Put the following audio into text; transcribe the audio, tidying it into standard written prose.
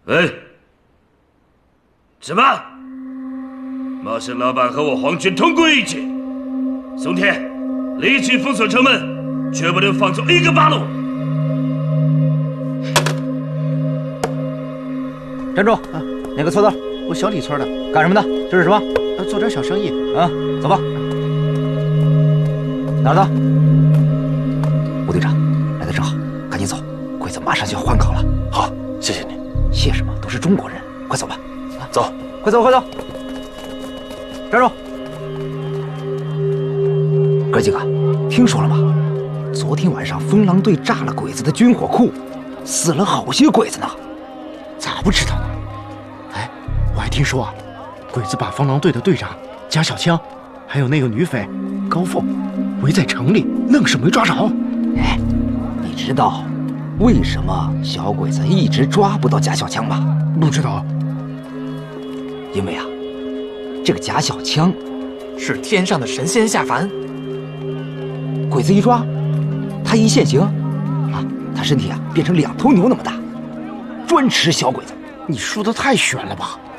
喂，什么？马氏老板和我皇军通过一起，松田，立即封锁城门，绝不能放走一个八路。 站住！哪个村的？ 我小李村的。 干什么的？这是什么？ 做点小生意。 啊，走吧。哪儿的？吴队长，来得正好，赶紧走，鬼子马上就要换岗了。 好，谢谢你。 谢什么？都是中国人，快走吧。 啊，走， 快走，快走。站住！哥几个，听说了吗？昨天晚上风狼队炸了鬼子的军火库，死了好些鬼子呢。 咋不知道呢？哎，我还听说啊，鬼子把风狼队的队长贾小枪，还有那个女匪高凤围在城里，愣是没抓着。 哎，你知道为什么小鬼子一直抓不到贾小枪吗？ 不知道。 因为啊，这个贾小枪是天上的神仙下凡， 鬼子一抓，他一现形，啊，他身体啊变成2头牛那么大，专吃小鬼子。 你说的太悬了吧？